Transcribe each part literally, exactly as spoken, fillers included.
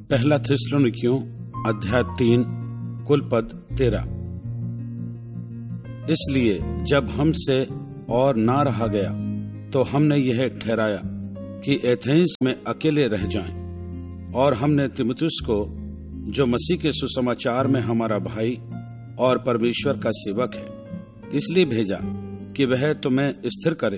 पहला थिस्सलुनीकियों अध्याय तीन कुल पद तेरह। इसलिए जब हमसे और ना रहा गया तो हमने यह ठहराया कि एथेंस में अकेले रह जाएं, और हमने तीमुथियुस को, जो मसीह के सुसमाचार में हमारा भाई और परमेश्वर का सेवक है, इसलिए भेजा कि वह तुम्हें स्थिर करे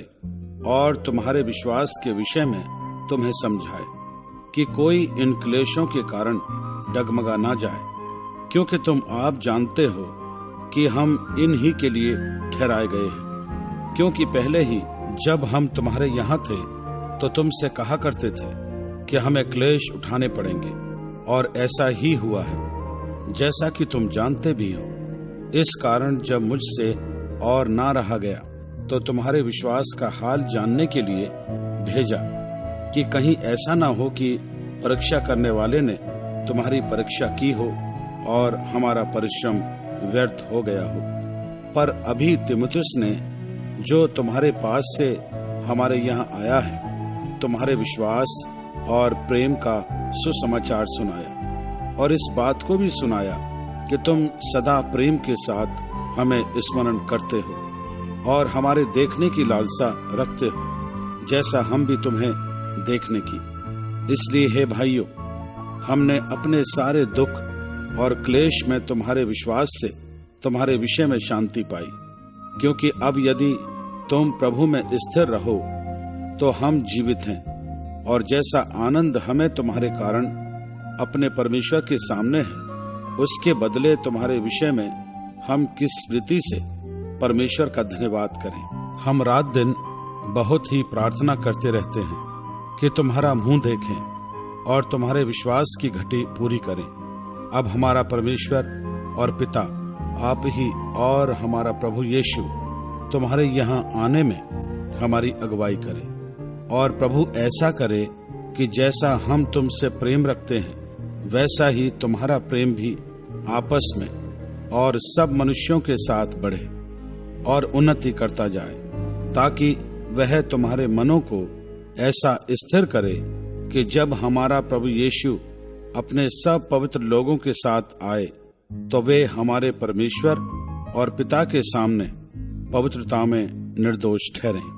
और तुम्हारे विश्वास के विषय में तुम्हें समझाए कि कोई इन क्लेशों के कारण डगमगा ना जाए, क्योंकि तुम आप जानते हो कि हम इन ही के लिए ठहराए गए हैं। क्योंकि पहले ही जब हम तुम्हारे यहाँ थे तो तुमसे कहा करते थे कि हमें क्लेश उठाने पड़ेंगे, और ऐसा ही हुआ है, जैसा कि तुम जानते भी हो। इस कारण जब मुझसे और ना रहा गया तो तुम्हारे विश्वास का हाल जानने के लिए भेजा, कि कहीं ऐसा ना हो कि परीक्षा करने वाले ने तुम्हारी परीक्षा की हो और हमारा परिश्रम व्यर्थ हो गया हो। पर अभी तीमुथियुस ने, जो तुम्हारे पास से हमारे यहाँ आया है, तुम्हारे विश्वास और प्रेम का सुसमाचार सुनाया, और इस बात को भी सुनाया कि तुम सदा प्रेम के साथ हमें स्मरण करते हो और हमारे देखने की लालसा रखते हो, जैसा हम भी तुम्हें देखने की। इसलिए हे भाइयों, हमने अपने सारे दुख और क्लेश में तुम्हारे विश्वास से तुम्हारे विषय में शांति पाई, क्योंकि अब यदि तुम प्रभु में स्थिर रहो तो हम जीवित हैं, और जैसा आनंद हमें तुम्हारे कारण अपने परमेश्वर के सामने है, उसके बदले तुम्हारे विषय में हम किस रीति से परमेश्वर का धन्यवाद करें। हम रात दिन बहुत ही प्रार्थना करते रहते हैं कि तुम्हारा मुंह देखें और तुम्हारे विश्वास की घटी पूरी करें। अब हमारा परमेश्वर और पिता आप ही और हमारा प्रभु यीशु तुम्हारे यहाँ आने में हमारी अगुवाई करे, और प्रभु ऐसा करे कि जैसा हम तुमसे प्रेम रखते हैं, वैसा ही तुम्हारा प्रेम भी आपस में और सब मनुष्यों के साथ बढ़े और उन्नति करता जाए, ताकि वह तुम्हारे मनों को ऐसा स्थिर करे कि जब हमारा प्रभु यीशु अपने सब पवित्र लोगों के साथ आए तो वे हमारे परमेश्वर और पिता के सामने पवित्रता में निर्दोष ठहरें।